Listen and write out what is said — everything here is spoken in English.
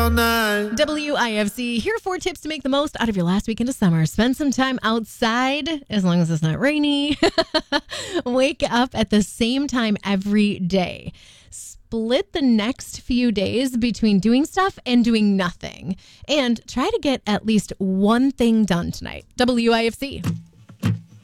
WIFC, here are 4 tips to make the most out of your last weekend of summer. Spend some time outside, as long as it's not rainy. Wake up at the same time every day. Split the next few days between doing stuff and doing nothing. And try to get at least one thing done tonight. WIFC.